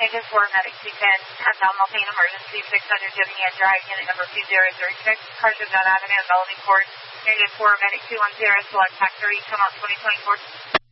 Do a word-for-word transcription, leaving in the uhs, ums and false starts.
Negative four, Medic two ten, abdominal pain emergency, six hundred Jimmy Drive, unit number two zero three six, Carson Avenue, Bellamy Court. Negative four, Medic two one zero, select factory, come out twenty twenty-four.